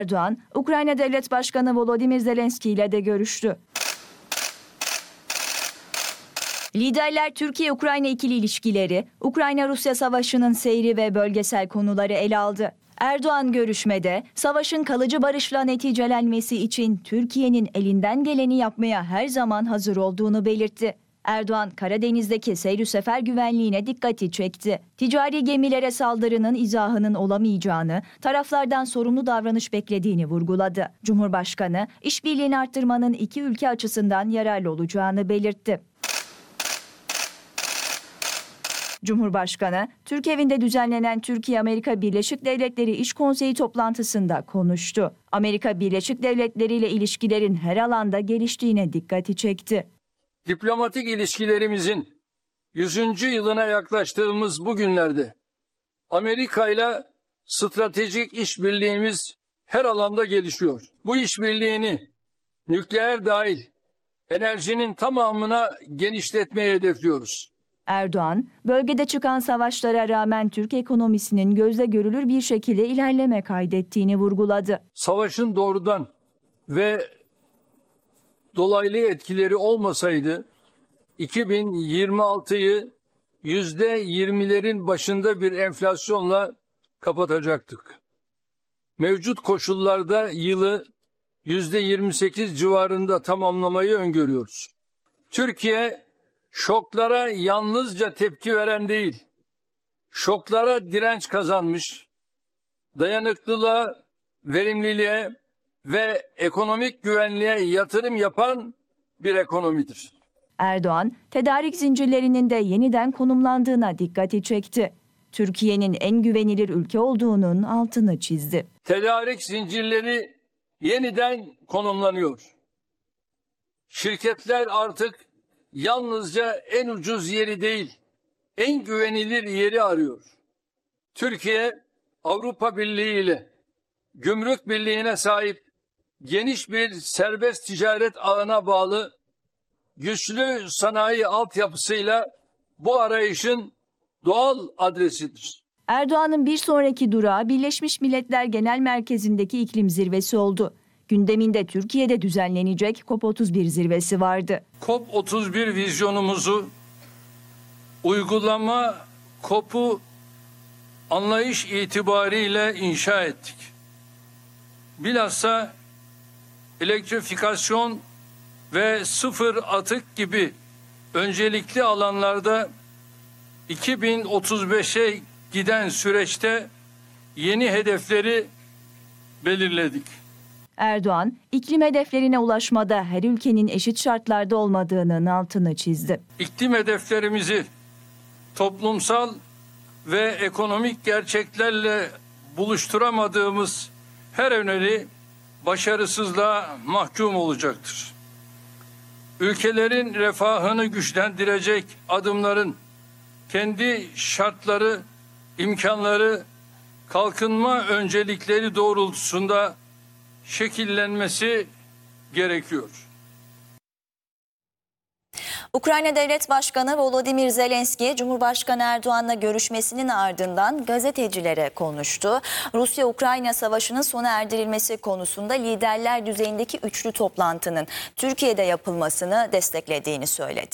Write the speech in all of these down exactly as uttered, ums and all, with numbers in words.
Erdoğan, Ukrayna Devlet Başkanı Volodymyr Zelenski ile de görüştü. Liderler Türkiye-Ukrayna ikili ilişkileri, Ukrayna-Rusya savaşının seyri ve bölgesel konuları ele aldı. Erdoğan görüşmede savaşın kalıcı barışla neticelenmesi için Türkiye'nin elinden geleni yapmaya her zaman hazır olduğunu belirtti. Erdoğan, Karadeniz'deki seyir sefer güvenliğine dikkati çekti. Ticari gemilere saldırının izahının olamayacağını, taraflardan sorumlu davranış beklediğini vurguladı. Cumhurbaşkanı, işbirliğini arttırmanın iki ülke açısından yararlı olacağını belirtti. Cumhurbaşkanı, Türk Evi'nde düzenlenen Türkiye-Amerika Birleşik Devletleri İş Konseyi toplantısında konuştu. Amerika Birleşik Devletleri ile ilişkilerin her alanda geliştiğine dikkati çekti. Diplomatik ilişkilerimizin yüzüncü yılına yaklaştığımız bu günlerde Amerika ile stratejik işbirliğimiz her alanda gelişiyor. Bu işbirliğini nükleer dahil enerjinin tamamına genişletmeyi hedefliyoruz. Erdoğan, bölgede çıkan savaşlara rağmen Türk ekonomisinin gözle görülür bir şekilde ilerleme kaydettiğini vurguladı. Savaşın doğrudan ve dolaylı etkileri olmasaydı iki bin yirmi altıyı yüzde yirmilerin başında bir enflasyonla kapatacaktık. Mevcut koşullarda yılı yüzde yirmi sekiz civarında tamamlamayı öngörüyoruz. Türkiye şoklara yalnızca tepki veren değil, şoklara direnç kazanmış, dayanıklılığa, verimliliğe ve ekonomik güvenliğe yatırım yapan bir ekonomidir. Erdoğan, tedarik zincirlerinin de yeniden konumlandığına dikkati çekti. Türkiye'nin en güvenilir ülke olduğunun altını çizdi. Tedarik zincirleri yeniden konumlanıyor. Şirketler artık yalnızca en ucuz yeri değil, en güvenilir yeri arıyor. Türkiye, Avrupa Birliği ile Gümrük Birliği'ne sahip geniş bir serbest ticaret ağına bağlı güçlü sanayi altyapısıyla bu arayışın doğal adresidir. Erdoğan'ın bir sonraki durağı Birleşmiş Milletler Genel Merkezi'ndeki iklim zirvesi oldu. Gündeminde Türkiye'de düzenlenecek COP otuz bir zirvesi vardı. COP otuz bir vizyonumuzu uygulama COP'u anlayış itibariyle inşa ettik. Bilhassa elektrifikasyon ve sıfır atık gibi öncelikli alanlarda iki bin otuz beşe giden süreçte yeni hedefleri belirledik. Erdoğan, iklim hedeflerine ulaşmada her ülkenin eşit şartlarda olmadığının altını çizdi. İklim hedeflerimizi toplumsal ve ekonomik gerçeklerle buluşturamadığımız her öneri başarısızlığa mahkum olacaktır. Ülkelerin refahını güçlendirecek adımların kendi şartları, imkanları, kalkınma öncelikleri doğrultusunda şekillenmesi gerekiyor. Ukrayna Devlet Başkanı Volodymyr Zelenski, Cumhurbaşkanı Erdoğan'la görüşmesinin ardından gazetecilere konuştu. Rusya-Ukrayna savaşının sona erdirilmesi konusunda liderler düzeyindeki üçlü toplantının Türkiye'de yapılmasını desteklediğini söyledi.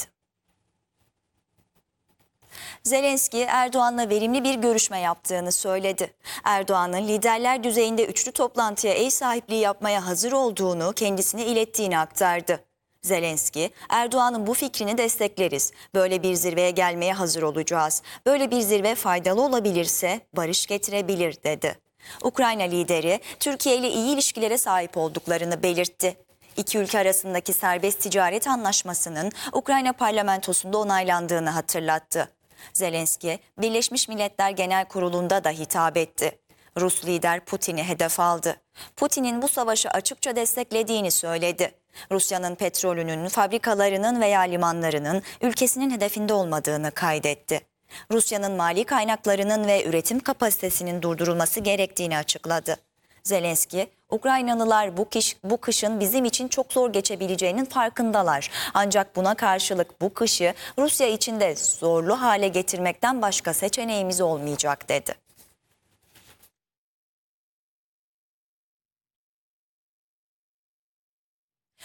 Zelenski, Erdoğan'la verimli bir görüşme yaptığını söyledi. Erdoğan'ın liderler düzeyinde üçlü toplantıya ev sahipliği yapmaya hazır olduğunu kendisine ilettiğini aktardı. Zelenski, Erdoğan'ın bu fikrini destekleriz. Böyle bir zirveye gelmeye hazır olacağız. Böyle bir zirve faydalı olabilirse barış getirebilir dedi. Ukrayna lideri Türkiye ile iyi ilişkilere sahip olduklarını belirtti. İki ülke arasındaki serbest ticaret anlaşmasının Ukrayna parlamentosunda onaylandığını hatırlattı. Zelenski, Birleşmiş Milletler Genel Kurulu'nda da hitap etti. Rus lider Putin'i hedef aldı. Putin'in bu savaşı açıkça desteklediğini söyledi. Rusya'nın petrolünün, fabrikalarının veya limanlarının ülkesinin hedefinde olmadığını kaydetti. Rusya'nın mali kaynaklarının ve üretim kapasitesinin durdurulması gerektiğini açıkladı. Zelenski, Ukraynalılar bu, kış, bu kışın bizim için çok zor geçebileceğinin farkındalar. Ancak buna karşılık bu kışı Rusya için de zorlu hale getirmekten başka seçeneğimiz olmayacak dedi.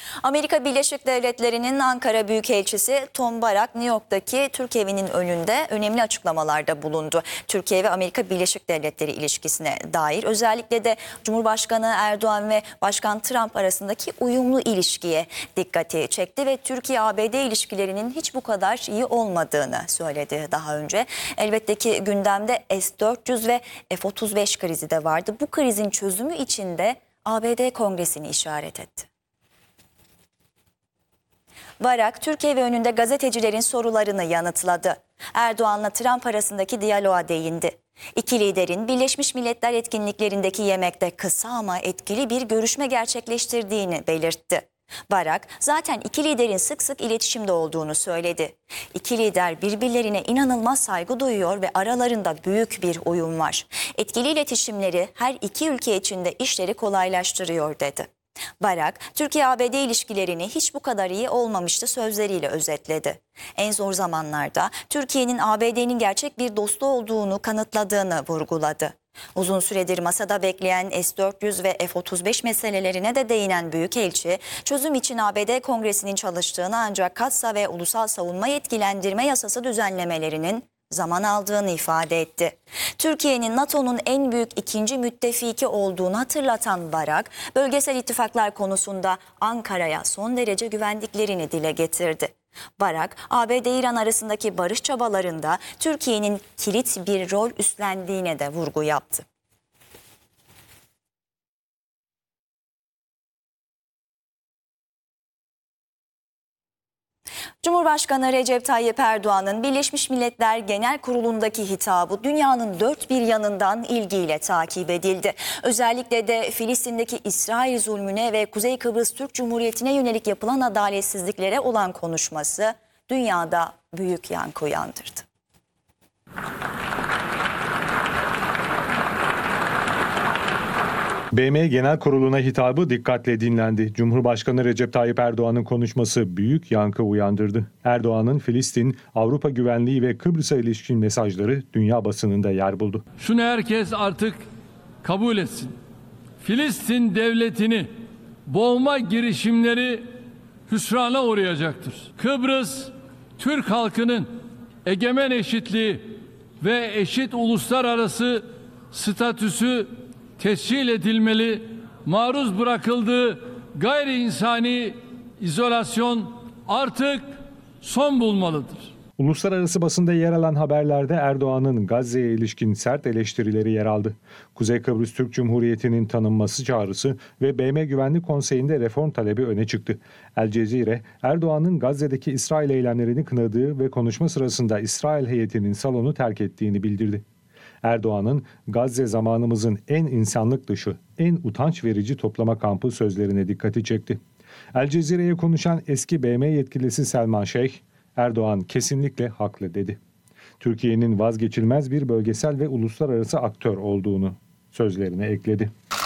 Amerika Birleşik Devletleri'nin Ankara Büyükelçisi Tom Barak, New York'taki Türk evinin önünde önemli açıklamalarda bulundu. Türkiye ve Amerika Birleşik Devletleri ilişkisine dair, özellikle de Cumhurbaşkanı Erdoğan ve Başkan Trump arasındaki uyumlu ilişkiye dikkati çekti ve Türkiye-A B D ilişkilerinin hiç bu kadar iyi olmadığını söyledi daha önce. Elbette ki gündemde S dört yüz ve F otuz beş krizi de vardı. Bu krizin çözümü için de A B D Kongresi'ni işaret etti. Barak, Türkiye ve önünde gazetecilerin sorularını yanıtladı. Erdoğan'la Trump arasındaki diyaloğa değindi. İki liderin Birleşmiş Milletler etkinliklerindeki yemekte kısa ama etkili bir görüşme gerçekleştirdiğini belirtti. Barak, zaten iki liderin sık sık iletişimde olduğunu söyledi. İki lider birbirlerine inanılmaz saygı duyuyor ve aralarında büyük bir uyum var. Etkili iletişimleri her iki ülke için de işleri kolaylaştırıyor dedi. Barak, Türkiye-A B D ilişkilerini hiç bu kadar iyi olmamıştı sözleriyle özetledi. En zor zamanlarda Türkiye'nin A B D'nin gerçek bir dostu olduğunu kanıtladığını vurguladı. Uzun süredir masada bekleyen S dört yüz ve F otuz beş meselelerine de değinen Büyükelçi, çözüm için A B D Kongresi'nin çalıştığını ancak Katsa ve Ulusal Savunma Yetkilendirme Yasası düzenlemelerinin zaman aldığını ifade etti. Türkiye'nin NATO'nun en büyük ikinci müttefiki olduğunu hatırlatan Barak, bölgesel ittifaklar konusunda Ankara'ya son derece güvendiklerini dile getirdi. Barak, A B D-İran arasındaki barış çabalarında Türkiye'nin kilit bir rol üstlendiğine de vurgu yaptı. Cumhurbaşkanı Recep Tayyip Erdoğan'ın Birleşmiş Milletler Genel Kurulu'ndaki hitabı dünyanın dört bir yanından ilgiyle takip edildi. Özellikle de Filistin'deki İsrail zulmüne ve Kuzey Kıbrıs Türk Cumhuriyeti'ne yönelik yapılan adaletsizliklere olan konuşması dünyada büyük yankı uyandırdı. B M Genel Kurulu'na hitabı dikkatle dinlendi. Cumhurbaşkanı Recep Tayyip Erdoğan'ın konuşması büyük yankı uyandırdı. Erdoğan'ın Filistin, Avrupa güvenliği ve Kıbrıs'a ilişkin mesajları dünya basınında yer buldu. Şunu herkes artık kabul etsin. Filistin devletini boğma girişimleri hüsrana uğrayacaktır. Kıbrıs, Türk halkının egemen eşitliği ve eşit uluslararası statüsü tescil edilmeli, maruz bırakıldığı gayri insani izolasyon artık son bulmalıdır. Uluslararası basında yer alan haberlerde Erdoğan'ın Gazze'ye ilişkin sert eleştirileri yer aldı. Kuzey Kıbrıs Türk Cumhuriyeti'nin tanınması çağrısı ve B M Güvenlik Konseyi'nde reform talebi öne çıktı. El Cezire, Erdoğan'ın Gazze'deki İsrail eylemlerini kınadığı ve konuşma sırasında İsrail heyetinin salonu terk ettiğini bildirdi. Erdoğan'ın Gazze zamanımızın en insanlık dışı, en utanç verici toplama kampı sözlerine dikkati çekti. El Cezire'ye konuşan eski B M yetkilisi Selman Şeyh, Erdoğan kesinlikle haklı dedi. Türkiye'nin vazgeçilmez bir bölgesel ve uluslararası aktör olduğunu sözlerine ekledi.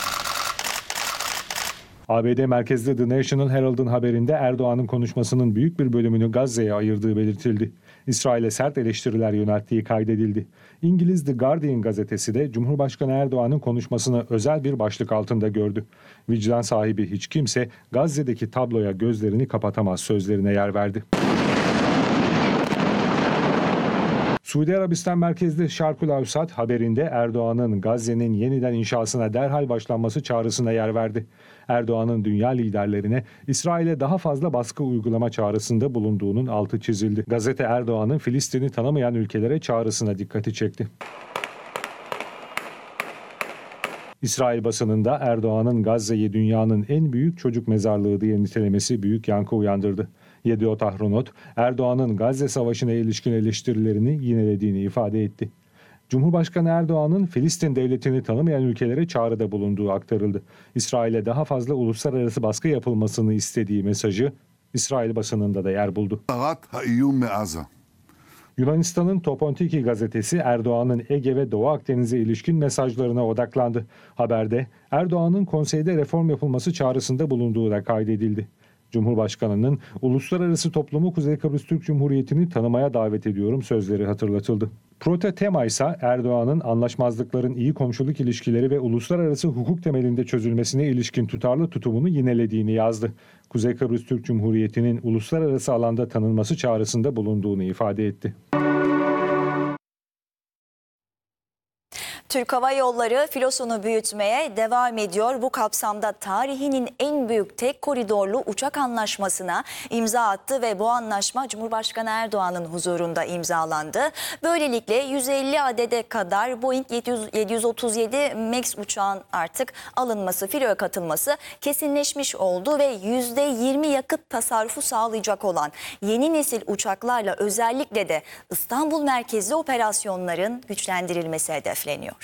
A B D merkezli The National Herald'ın haberinde Erdoğan'ın konuşmasının büyük bir bölümünü Gazze'ye ayırdığı belirtildi. İsrail'e sert eleştiriler yönelttiği kaydedildi. İngiliz The Guardian gazetesi de Cumhurbaşkanı Erdoğan'ın konuşmasını özel bir başlık altında gördü. Vicdan sahibi hiç kimse Gazze'deki tabloya gözlerini kapatamaz sözlerine yer verdi. Suudi Arabistan merkezli Şarkul Avsat haberinde Erdoğan'ın Gazze'nin yeniden inşasına derhal başlanması çağrısına yer verdi. Erdoğan'ın dünya liderlerine İsrail'e daha fazla baskı uygulama çağrısında bulunduğunun altı çizildi. Gazete Erdoğan'ın Filistin'i tanımayan ülkelere çağrısına dikkati çekti. İsrail basınında Erdoğan'ın Gazze'yi dünyanın en büyük çocuk mezarlığı diye nitelemesi büyük yankı uyandırdı. Yediot Ahronot, Erdoğan'ın Gazze Savaşı'na ilişkin eleştirilerini yinelediğini ifade etti. Cumhurbaşkanı Erdoğan'ın Filistin devletini tanımayan ülkelere çağrıda bulunduğu aktarıldı. İsrail'e daha fazla uluslararası baskı yapılmasını istediği mesajı İsrail basınında da yer buldu. Yunanistan'ın Topontiki gazetesi Erdoğan'ın Ege ve Doğu Akdeniz'e ilişkin mesajlarına odaklandı. Haberde Erdoğan'ın konseyde reform yapılması çağrısında bulunduğu da kaydedildi. Cumhurbaşkanının uluslararası toplumu Kuzey Kıbrıs Türk Cumhuriyeti'ni tanımaya davet ediyorum sözleri hatırlatıldı. Prote tema ise Erdoğan'ın anlaşmazlıkların iyi komşuluk ilişkileri ve uluslararası hukuk temelinde çözülmesine ilişkin tutarlı tutumunu yinelediğini yazdı. Kuzey Kıbrıs Türk Cumhuriyeti'nin uluslararası alanda tanınması çağrısında bulunduğunu ifade etti. Türk Hava Yolları filosunu büyütmeye devam ediyor. Bu kapsamda tarihinin en büyük tek koridorlu uçak anlaşmasına imza attı ve bu anlaşma Cumhurbaşkanı Erdoğan'ın huzurunda imzalandı. Böylelikle yüz elli adede kadar Boeing yedi yüz otuz yedi Max uçağın artık alınması, filoya katılması kesinleşmiş oldu ve yüzde yirmi yakıt tasarrufu sağlayacak olan yeni nesil uçaklarla özellikle de İstanbul merkezli operasyonların güçlendirilmesi hedefleniyor.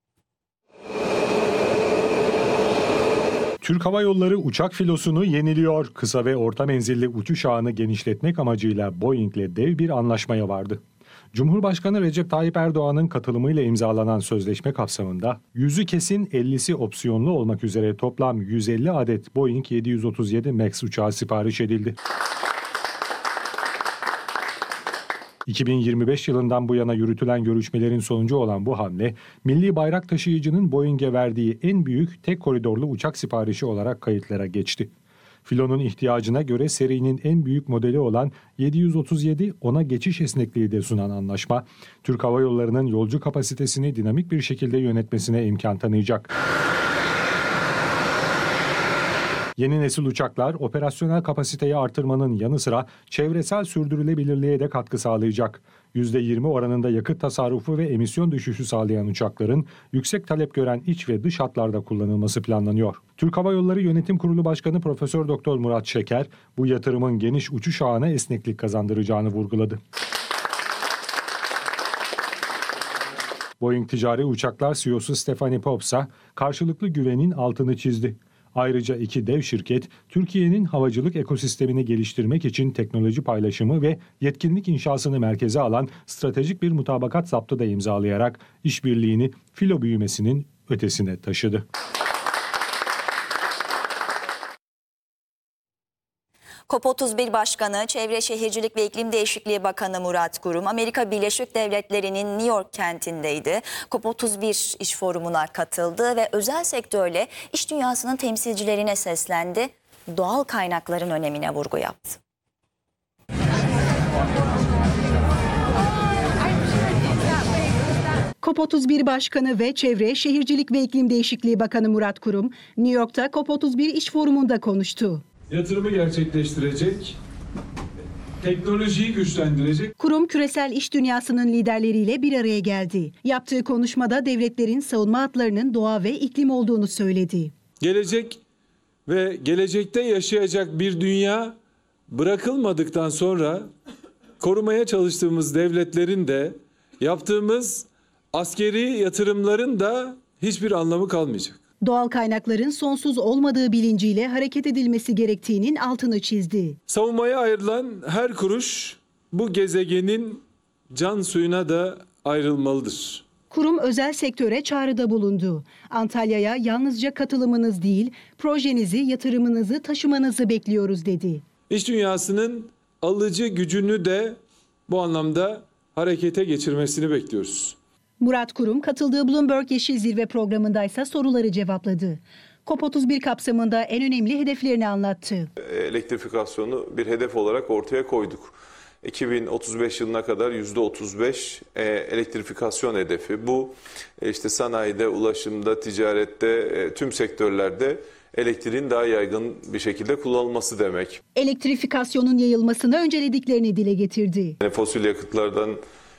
Türk Hava Yolları uçak filosunu yeniliyor. Kısa ve orta menzilli uçuş ağını genişletmek amacıyla Boeing'le dev bir anlaşmaya vardı. Cumhurbaşkanı Recep Tayyip Erdoğan'ın katılımıyla imzalanan sözleşme kapsamında yüzü kesin ellisi opsiyonlu olmak üzere toplam yüz elli adet Boeing yedi yüz otuz yedi Max uçağı sipariş edildi. iki bin yirmi beş yılından bu yana yürütülen görüşmelerin sonucu olan bu hamle, milli bayrak taşıyıcının Boeing'e verdiği en büyük tek koridorlu uçak siparişi olarak kayıtlara geçti. Filonun ihtiyacına göre serinin en büyük modeli olan yedi yüz otuz yedi ona geçiş esnekliği de sunan anlaşma, Türk Hava Yolları'nın yolcu kapasitesini dinamik bir şekilde yönetmesine imkan tanıyacak. Yeni nesil uçaklar operasyonel kapasiteyi artırmanın yanı sıra çevresel sürdürülebilirliğe de katkı sağlayacak. yüzde yirmi oranında yakıt tasarrufu ve emisyon düşüşü sağlayan uçakların yüksek talep gören iç ve dış hatlarda kullanılması planlanıyor. Türk Hava Yolları Yönetim Kurulu Başkanı Profesör Doktor Murat Şeker, bu yatırımın geniş uçuş ağına esneklik kazandıracağını vurguladı. Boeing Ticari Uçaklar C E O'su Stephanie Popsa karşılıklı güvenin altını çizdi. Ayrıca iki dev şirket, Türkiye'nin havacılık ekosistemini geliştirmek için teknoloji paylaşımı ve yetkinlik inşasını merkeze alan stratejik bir mutabakat zaptı da imzalayarak işbirliğini filo büyümesinin ötesine taşıdı. COP otuz bir Başkanı, Çevre Şehircilik ve İklim Değişikliği Bakanı Murat Kurum, Amerika Birleşik Devletleri'nin New York kentindeydi. COP otuz bir iş forumuna katıldı ve özel sektörle iş dünyasının temsilcilerine seslendi. Doğal kaynakların önemine vurgu yaptı. COP otuz bir Başkanı ve Çevre, Şehircilik ve İklim Değişikliği Bakanı Murat Kurum, New York'ta COP otuz bir iş forumunda konuştu. Yatırımı gerçekleştirecek, teknolojiyi güçlendirecek. Kurum, küresel iş dünyasının liderleriyle bir araya geldi. Yaptığı konuşmada devletlerin savunma hatlarının doğa ve iklim olduğunu söyledi. Gelecek ve gelecekte yaşayacak bir dünya bırakılmadıktan sonra korumaya çalıştığımız devletlerin de yaptığımız askeri yatırımların da hiçbir anlamı kalmayacak. Doğal kaynakların sonsuz olmadığı bilinciyle hareket edilmesi gerektiğinin altını çizdi. Savunmaya ayrılan her kuruş bu gezegenin can suyuna da ayrılmalıdır. Kurum özel sektöre çağrıda bulundu. Antalya'ya yalnızca katılımınız değil, projenizi, yatırımınızı taşımanızı bekliyoruz dedi. İş dünyasının alıcı gücünü de bu anlamda harekete geçirmesini bekliyoruz. Murat Kurum katıldığı Bloomberg Yeşil Zirve programındaysa soruları cevapladı. COP otuz bir kapsamında en önemli hedeflerini anlattı. Elektrifikasyonu bir hedef olarak ortaya koyduk. iki bin otuz beş yılına kadar yüzde otuz beş elektrifikasyon hedefi. Bu işte sanayide, ulaşımda, ticarette, tüm sektörlerde elektriğin daha yaygın bir şekilde kullanılması demek. Elektrifikasyonun yayılmasını öncelediklerini dile getirdi. Fosil yakıtlardan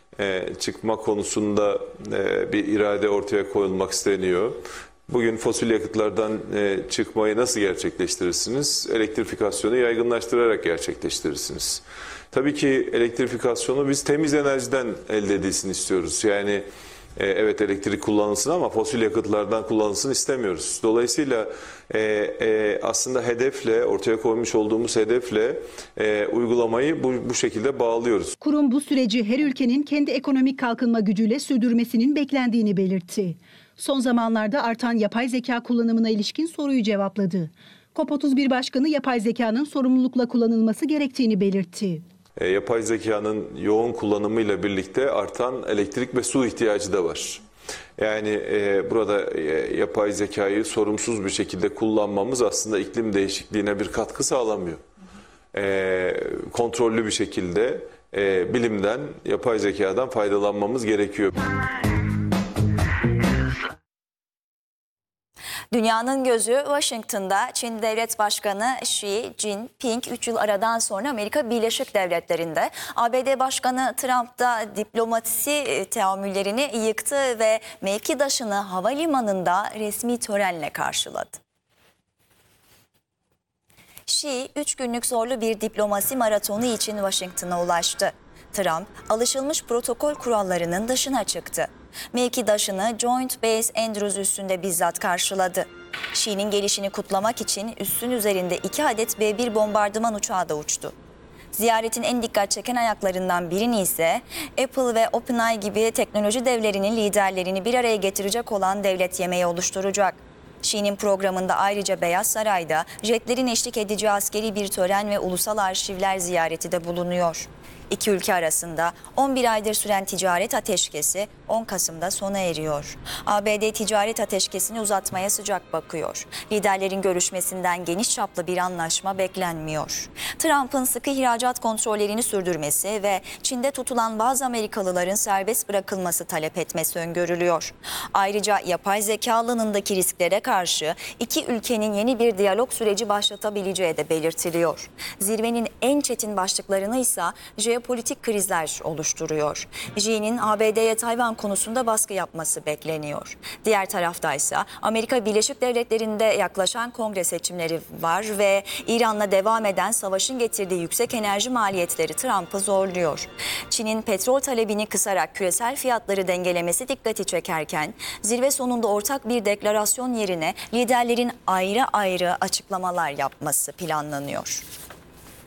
çıkma konusunda bir irade ortaya koyulmak isteniyor. Bugün fosil yakıtlardan çıkmayı nasıl gerçekleştirirsiniz? Elektrifikasyonu yaygınlaştırarak gerçekleştirirsiniz. Tabii ki elektrifikasyonu biz temiz enerjiden elde edilsin istiyoruz. Yani evet elektrik kullanılsın ama fosil yakıtlardan kullanılsın istemiyoruz. Dolayısıyla e, e, aslında hedefle, ortaya koymuş olduğumuz hedefle e, uygulamayı bu, bu şekilde bağlıyoruz. Kurum bu süreci her ülkenin kendi ekonomik kalkınma gücüyle sürdürmesinin beklendiğini belirtti. Son zamanlarda artan yapay zeka kullanımına ilişkin soruyu cevapladı. COP otuz bir Başkanı yapay zekanın sorumlulukla kullanılması gerektiğini belirtti. E, yapay zekanın yoğun kullanımıyla birlikte artan elektrik ve su ihtiyacı da var. Yani e, burada e, yapay zekayı sorumsuz bir şekilde kullanmamız aslında iklim değişikliğine bir katkı sağlamıyor. E, kontrollü bir şekilde e, bilimden, yapay zekadan faydalanmamız gerekiyor. Dünyanın gözü Washington'da. Çin Devlet Başkanı Xi Jinping üç yıl aradan sonra Amerika Birleşik Devletleri'nde. A B D Başkanı Trump da diplomasi teamüllerini yıktı ve mevkidaşını havalimanında resmi törenle karşıladı. Xi üç günlük zorlu bir diplomasi maratonu için Washington'a ulaştı. Trump alışılmış protokol kurallarının dışına çıktı. Mevkidaşını Joint Base Andrews üssünde bizzat karşıladı. Xi'nin gelişini kutlamak için üssün üzerinde iki adet B bir bombardıman uçağı da uçtu. Ziyaretin en dikkat çeken ayaklarından birini ise Apple ve OpenAI gibi teknoloji devlerinin liderlerini bir araya getirecek olan devlet yemeği oluşturacak. Xi'nin programında ayrıca Beyaz Saray'da jetlerin eşlik edeceği askeri bir tören ve ulusal arşivler ziyareti de bulunuyor. İki ülke arasında on bir aydır süren ticaret ateşkesi on Kasım'da sona eriyor. A B D ticaret ateşkesini uzatmaya sıcak bakıyor. Liderlerin görüşmesinden geniş çaplı bir anlaşma beklenmiyor. Trump'ın sıkı ihracat kontrollerini sürdürmesi ve Çin'de tutulan bazı Amerikalıların serbest bırakılması talep etmesi öngörülüyor. Ayrıca yapay zeka alanındaki risklere karşı iki ülkenin yeni bir diyalog süreci başlatabileceği de belirtiliyor. Zirvenin en çetin başlıklarını ise jeopolitik krizler oluşturuyor. Xi'nin A B D'ye Tayvan konusunda baskı yapması bekleniyor. Diğer taraftaysa Amerika Birleşik Devletleri'nde yaklaşan kongre seçimleri var ve İran'la devam eden savaşın getirdiği yüksek enerji maliyetleri Trump'ı zorluyor. Çin'in petrol talebini kısarak küresel fiyatları dengelemesi dikkati çekerken zirve sonunda ortak bir deklarasyon yerine liderlerin ayrı ayrı açıklamalar yapması planlanıyor.